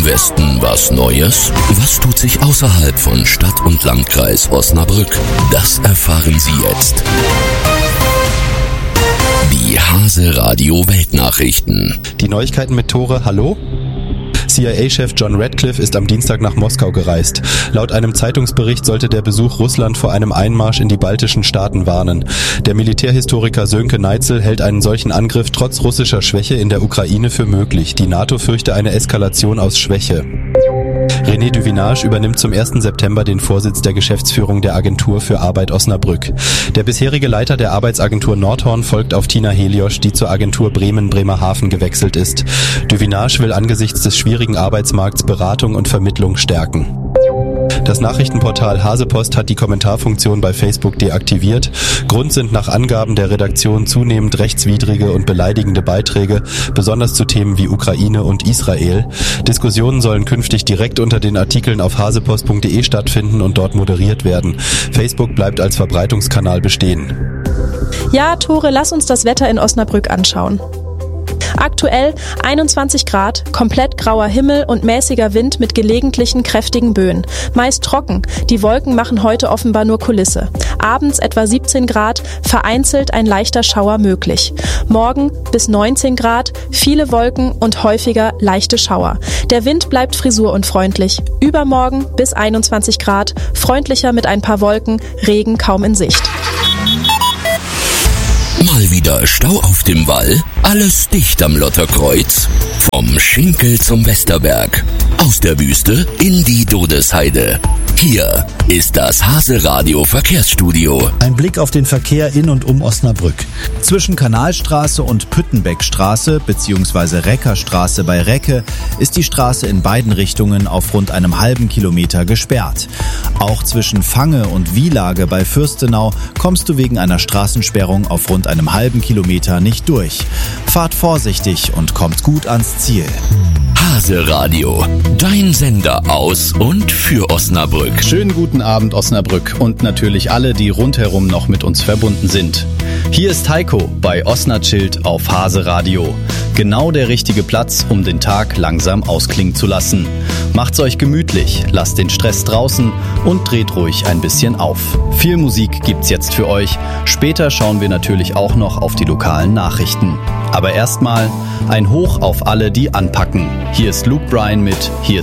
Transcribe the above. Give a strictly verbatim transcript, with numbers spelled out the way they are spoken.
Westen was Neues? Was tut sich außerhalb von Stadt und Landkreis Osnabrück? Das erfahren Sie jetzt. Die Hase Radio Weltnachrichten. Die Neuigkeiten mit Tore, hallo? C I A-Chef John Radcliffe ist am Dienstag nach Moskau gereist. Laut einem Zeitungsbericht sollte der Besuch Russland vor einem Einmarsch in die baltischen Staaten warnen. Der Militärhistoriker Sönke Neitzel hält einen solchen Angriff trotz russischer Schwäche in der Ukraine für möglich. Die NATO fürchte eine Eskalation aus Schwäche. René Duvinage übernimmt zum ersten September den Vorsitz der Geschäftsführung der Agentur für Arbeit Osnabrück. Der bisherige Leiter der Arbeitsagentur Nordhorn folgt auf Tina Heliosch, die zur Agentur Bremen-Bremerhaven gewechselt ist. Duvinage will angesichts des schwierigen Arbeitsmarkts Beratung und Vermittlung stärken. Das Nachrichtenportal Hasepost hat die Kommentarfunktion bei Facebook deaktiviert. Grund sind nach Angaben der Redaktion zunehmend rechtswidrige und beleidigende Beiträge, besonders zu Themen wie Ukraine und Israel. Diskussionen sollen künftig direkt unter den Artikeln auf hasepost punkt de stattfinden und dort moderiert werden. Facebook bleibt als Verbreitungskanal bestehen. Ja, Tore, lass uns das Wetter in Osnabrück anschauen. Aktuell einundzwanzig Grad, komplett grauer Himmel und mäßiger Wind mit gelegentlichen kräftigen Böen. Meist trocken, die Wolken machen heute offenbar nur Kulisse. Abends etwa siebzehn Grad, vereinzelt ein leichter Schauer möglich. Morgen bis neunzehn Grad, viele Wolken und häufiger leichte Schauer. Der Wind bleibt frisurunfreundlich. Übermorgen bis einundzwanzig Grad, freundlicher mit ein paar Wolken, Regen kaum in Sicht. Mal wieder Stau auf dem Wall? Alles dicht am Lotterkreuz? Vom Schinkel zum Westerberg. Aus der Wüste in die Dodesheide. Hier ist das Hase-Radio Verkehrsstudio. Ein Blick auf den Verkehr in und um Osnabrück. Zwischen Kanalstraße und Püttenbeckstraße bzw. Reckerstraße bei Recke ist die Straße in beiden Richtungen auf rund einem halben Kilometer gesperrt. Auch zwischen Fange und Wielage bei Fürstenau kommst du wegen einer Straßensperrung auf rund einem halben Kilometer nicht durch. Fahrt vorsichtig und kommt gut ans Ziel. Hase-Radio, dein Sender aus und für Osnabrück. Schönen guten Abend Osnabrück und natürlich alle, die rundherum noch mit uns verbunden sind. Hier ist Heiko bei Osnachild auf Hase-Radio. Genau der richtige Platz, um den Tag langsam ausklingen zu lassen. Macht's euch gemütlich, lasst den Stress draußen und dreht ruhig ein bisschen auf. Viel Musik gibt's jetzt für euch. Später schauen wir natürlich auch noch auf die lokalen Nachrichten. Aber erstmal ein Hoch auf alle, die anpacken. Hier ist Luke Bryan mit Hier